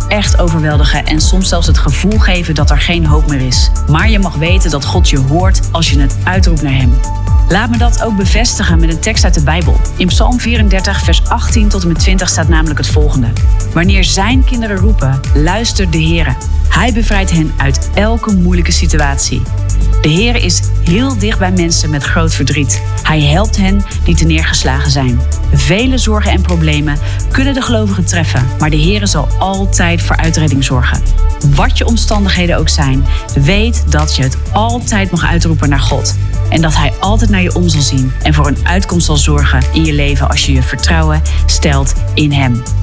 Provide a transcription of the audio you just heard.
echt overweldigen en soms zelfs het gevoel geven dat er geen hoop meer is. Maar je mag weten dat God je hoort als je het uitroept naar hem. Laat me dat ook bevestigen met een tekst uit de Bijbel. In Psalm 34, vers 18 tot en met 20 staat namelijk het volgende. Wanneer zijn kinderen roepen, luistert de Heere. Hij bevrijdt hen uit elke moeilijke situatie. De Heere is heel dicht bij mensen met groot verdriet. Hij helpt hen die te neergeslagen zijn. Vele zorgen en problemen kunnen de gelovigen treffen, maar de Heere zal altijd voor uitredding zorgen. Wat je omstandigheden ook zijn, weet dat je het altijd mag uitroepen naar God. En dat hij altijd naar je om zal zien en voor een uitkomst zal zorgen in je leven als je je vertrouwen stelt in hem.